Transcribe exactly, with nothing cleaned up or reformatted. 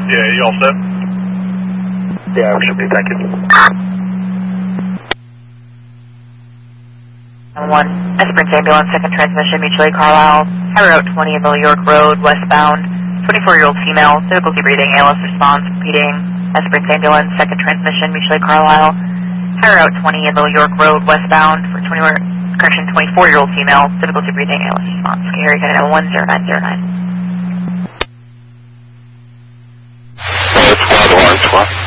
Yeah, you all set? Yeah, we should be, thank you. one, Esperance Ambulance, second transmission, mutually Carlisle, High Route twenty, Middle York Road, westbound, twenty-four-year-old female, difficulty breathing, A L S response, repeating, Esperance Ambulance, second transmission, mutually Carlisle, High Route twenty, Middle York Road, westbound, for twenty, correction, twenty-four-year-old female, difficulty breathing, A L S response, Gary, got it, one zero nine zero nine. It's one one one.